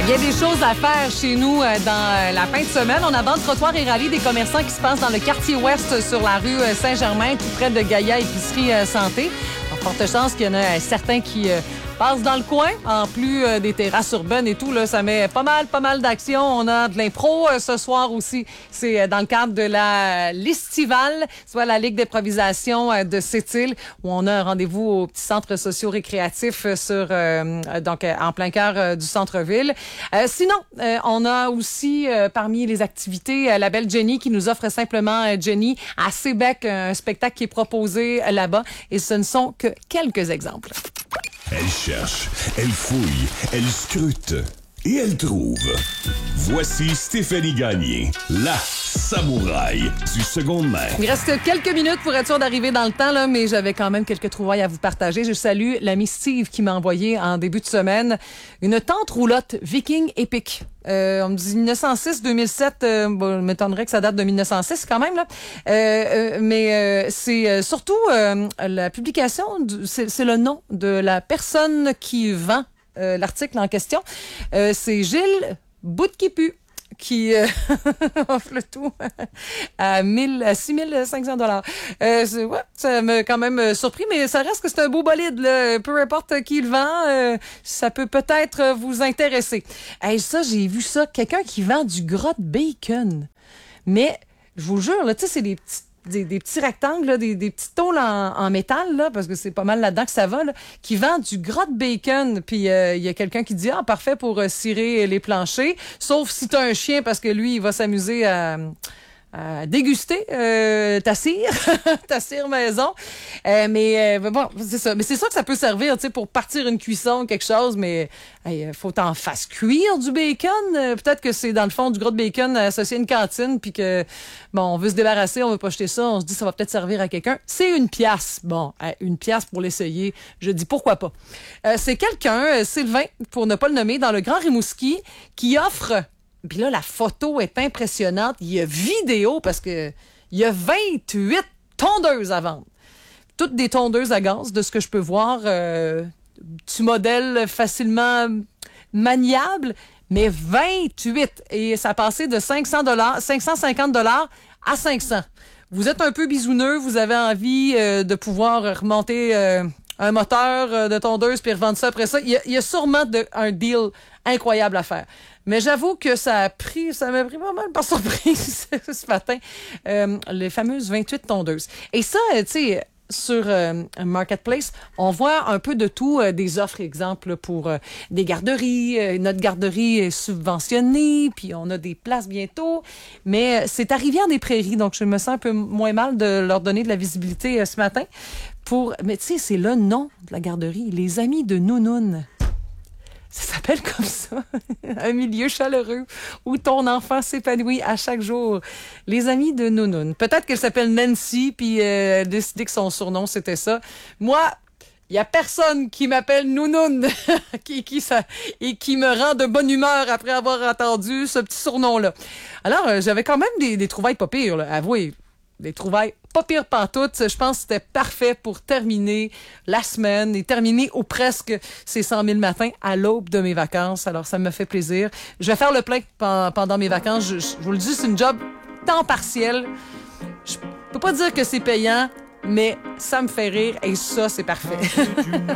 Il y a des choses à faire chez nous dans la fin de semaine. On aborde trottoir et rallye des commerçants qui se passent dans le quartier ouest sur la rue Saint-Germain, tout près de Gaïa Épicerie Santé. En forte chance qu'il y en a certains qui passent dans le coin, en plus des terrasses urbaines et tout. Là, ça met pas mal d'action. On a de l'impro ce soir aussi. C'est dans le cadre de la Listivale, soit la Ligue d'improvisation de Sept-Îles, où on a un rendez-vous au petit centre socio-récréatif donc en plein cœur du centre-ville. Sinon, on a aussi parmi les activités la belle Jenny qui nous offre simplement Jenny à Sébec, un spectacle qui est proposé là-bas. Et ce ne sont que quelques exemples. Elle cherche, elle fouille, elle scrute et elle trouve. Voici Stéphanie Gagné, la samouraï du seconde main. Il reste quelques minutes pour être sûr d'arriver dans le temps, là, mais j'avais quand même quelques trouvailles à vous partager. Je salue l'ami Steve qui m'a envoyé en début de semaine une tente roulotte Viking épique. On me dit 1906-2007, bon, je m'étonnerais que ça date de 1906 quand même, là. Mais c'est surtout la publication, c'est le nom de la personne qui vend l'article en question. C'est Gilles Boutkipu qui offre le tout à 6 500 $. Ouais, ça m'a quand même surpris, mais ça reste que c'est un beau bolide, là. Peu importe qui le vend, ça peut peut-être vous intéresser. Hey, ça, j'ai vu ça, quelqu'un qui vend du gras de bacon. Mais, je vous jure, là, tu sais, c'est des petits rectangles, là, des petits tôles en métal, là, parce que c'est pas mal là-dedans que ça va, là, qui vend du gras de bacon. Puis il y a quelqu'un qui dit parfait pour cirer les planchers, sauf si t'as un chien, parce que lui, il va s'amuser à déguster ta cire, ta cire maison. Mais bon, c'est ça. Mais c'est sûr que ça peut servir, tu sais, pour partir une cuisson, quelque chose, mais faut t'en fasses cuire du bacon. Peut-être que c'est dans le fond du gros de bacon associé à une cantine, puis que bon, on veut se débarrasser, on veut pas jeter ça, on se dit ça va peut-être servir à quelqu'un. C'est 1$. Bon, 1$ pour l'essayer, je dis pourquoi pas. C'est quelqu'un, Sylvain, pour ne pas le nommer, dans le Grand Rimouski, qui offre. Puis là, la photo est impressionnante. Il y a vidéo parce que il y a 28 tondeuses à vendre. Toutes des tondeuses à gaz, de ce que je peux voir. Petit modèle facilement maniable, mais 28. Et ça a passé de 550 $ à 500. Vous êtes un peu bisouneux, vous avez envie de pouvoir remonter un moteur de tondeuse puis revendre ça après ça. Il y a sûrement un deal incroyable à faire. Mais j'avoue que ça m'a pris pas mal par surprise ce matin, les fameuses 28 tondeuses. Et ça, tu sais, sur Marketplace, on voit un peu de tout, des offres, exemple, pour des garderies. Notre garderie est subventionnée, puis on a des places bientôt. Mais c'est à Rivière-des-Prairies, donc je me sens un peu moins mal de leur donner de la visibilité ce matin. Mais tu sais, c'est le nom de la garderie, les Amis de Nounoun. Ça s'appelle comme ça, un milieu chaleureux où ton enfant s'épanouit à chaque jour. Les Amis de Nounoun. Peut-être qu'elle s'appelle Nancy, puis elle a décidé que son surnom, c'était ça. Moi, il y a personne qui m'appelle Nounoun et qui me rend de bonne humeur après avoir entendu ce petit surnom-là. Alors, j'avais quand même des trouvailles pas pires, là, avouez. Des trouvailles pas pires pantoute. Je pense que c'était parfait pour terminer la semaine et terminer ou presque ces 100 000 matins à l'aube de mes vacances. Alors, ça me fait plaisir. Je vais faire le plein pendant mes vacances. Je vous le dis, c'est une job temps partiel. Je peux pas dire que c'est payant, mais ça me fait rire et ça, c'est parfait.